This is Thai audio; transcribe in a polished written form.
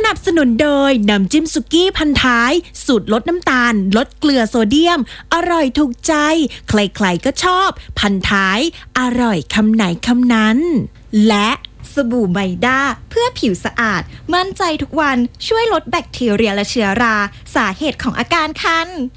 นับสนุนโดยน้ำจิ้มสุกี้พันท้ายสูตรลดน้ำตาลลดเกลือโซเดียมอร่อยถูกใจใครๆก็ชอบพันท้ายอร่อยคำไหนคำนั้นและสบู่ไมด้าเพื่อผิวสะอาดมั่นใจทุกวันช่วยลดแบคทีเรียและเชื้อราสาเหตุของอาการคัน